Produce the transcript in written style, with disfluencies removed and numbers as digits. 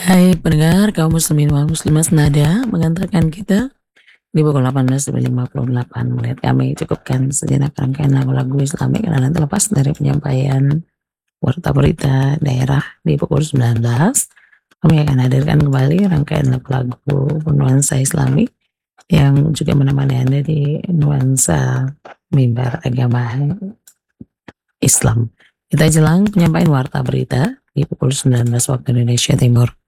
Hai pendengar kaum muslimin wal muslimat, senada mengantarkan kita di pukul 18:58. Kami cukupkan sejenak rangkaian lagu-lagu Islami karena nanti lepas dari penyampaian warta berita daerah di pukul 19, kami akan hadirkan kembali rangkaian lagu-lagu bernuansa Islami yang juga menemani Anda di nuansa mimbar agama Islam. Kita jelang penyampaian warta berita di pukul 19 waktu Indonesia Timur.